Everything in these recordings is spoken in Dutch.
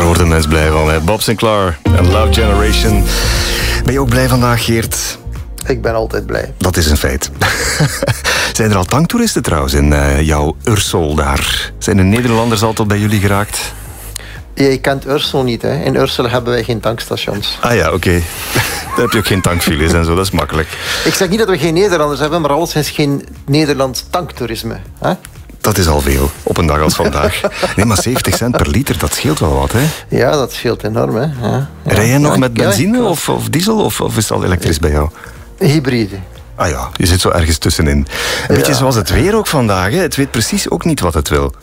Daar wordt de mens blij van, hè. Bob Sinclair en Love Generation. Ben je ook blij vandaag, Geert? Ik ben altijd blij. Dat is een feit. Zijn er al tanktoeristen trouwens in jouw Ursel daar? Zijn de Nederlanders al tot bij jullie geraakt? Je kent Ursel niet, hè? In Ursel hebben wij geen tankstations. Ah ja, oké. Dan heb je ook geen tankfiles en zo, dat is makkelijk. Ik zeg niet dat we geen Nederlanders hebben, maar alleszins geen Nederlands tanktoerisme. Hè? Dat is al veel, op een dag als vandaag. Nee, maar 70 cent per liter, dat scheelt wel wat, hè? Ja, dat scheelt enorm, hè? Ja. Rij jij nog met benzine of diesel, of is het al elektrisch bij jou? Hybride. Ah ja, je zit zo ergens tussenin. Een beetje zoals het weer ook vandaag, hè? Het weet precies ook niet wat het wil.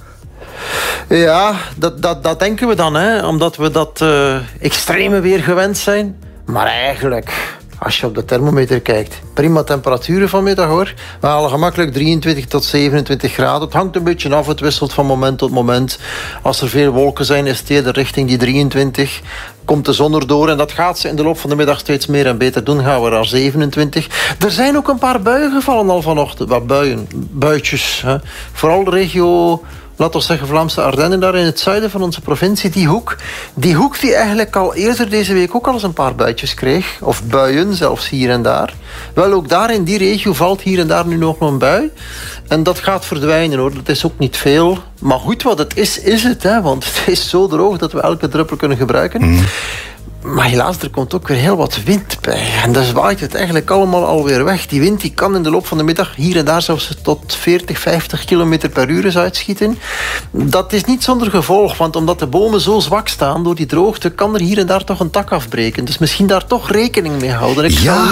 Ja, dat denken we dan, hè? Omdat we dat extreme weer gewend zijn. Maar eigenlijk, als je op de thermometer kijkt, prima temperaturen vanmiddag, hoor. We halen gemakkelijk 23 tot 27 graden. Het hangt een beetje af, het wisselt van moment tot moment. Als er veel wolken zijn, is het eerder richting die 23. Komt de zon erdoor en dat gaat ze in de loop van de middag steeds meer en beter doen. Gaan we naar 27. Er zijn ook een paar buien gevallen al vanochtend. Wat buitjes. Hè. Vooral de regio, laten we zeggen Vlaamse Ardennen, daar in het zuiden van onze provincie. Die hoek die eigenlijk al eerder deze week ook al eens een paar buitjes kreeg. Of buien, zelfs hier en daar. Wel, ook daar in die regio valt hier en daar nu nog een bui. En dat gaat verdwijnen, hoor. Dat is ook niet veel. Maar goed, wat het is het. Hè? Want het is zo droog dat we elke druppel kunnen gebruiken. Maar helaas, er komt ook weer heel wat wind bij. En dus waait het eigenlijk allemaal alweer weg. Die wind die kan in de loop van de middag hier en daar zelfs tot 40, 50 kilometer per uur eens uitschieten. Dat is niet zonder gevolg, want omdat de bomen zo zwak staan door die droogte, kan er hier en daar toch een tak afbreken. Dus misschien daar toch rekening mee houden.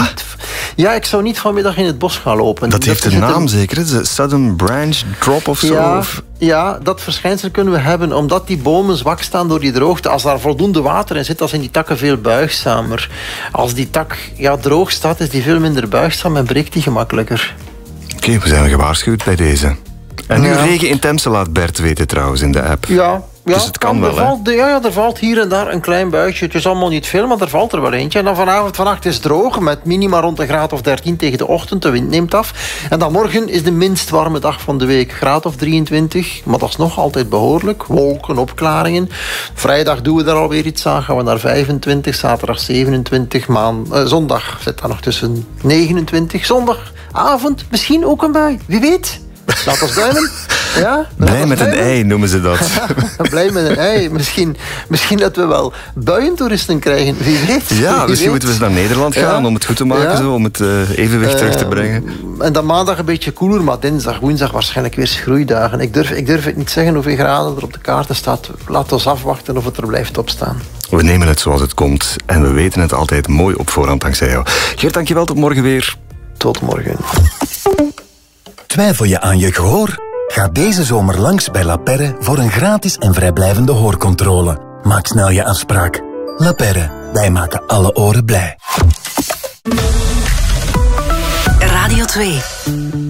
Ik zou niet vanmiddag in het bos gaan lopen. Dat heeft een naam zeker, de Sudden Branch Drop of zo? Ja, dat verschijnsel kunnen we hebben omdat die bomen zwak staan door die droogte. Als daar voldoende water in zit, dan zijn die takken veel buigzamer. Als die tak droog staat, is die veel minder buigzaam en breekt die gemakkelijker. Oké, we zijn gewaarschuwd bij deze. En nu regen in Temse, laat Bert weten trouwens in de app. Ja, dus het kan wel, hè? Er valt hier en daar een klein buitje. Het is allemaal niet veel, maar er valt er wel eentje. En dan vannacht is het droog, met minima rond een graad of 13 tegen de ochtend. De wind neemt af. En dan morgen is de minst warme dag van de week. Graad of 23, maar dat is nog altijd behoorlijk. Wolken, opklaringen. Vrijdag doen we daar alweer iets aan. Gaan we naar 25, zaterdag 27. Zondag zit daar nog tussen 29. Zondagavond misschien ook een bui. Wie weet? Laat ons duimen. Ja, blij met een ei noemen ze dat. Blij met een ei. Misschien dat we wel buientoeristen krijgen. Wie weet. Ja, misschien moeten we eens naar Nederland gaan om het goed te maken. Zo, om het evenwicht terug te brengen. En dan maandag een beetje koeler, maar dinsdag, woensdag waarschijnlijk weer schroeidagen. Ik durf het niet zeggen hoeveel graden er op de kaarten staat. Laat ons afwachten of het er blijft opstaan. We nemen het zoals het komt. En we weten het altijd mooi op voorhand dankzij jou. Geert, dankjewel. Tot morgen weer. Tot morgen. Twijfel je aan je gehoor? Ga deze zomer langs bij La Perre voor een gratis en vrijblijvende hoorcontrole. Maak snel je afspraak. La Perre, wij maken alle oren blij. Radio 2.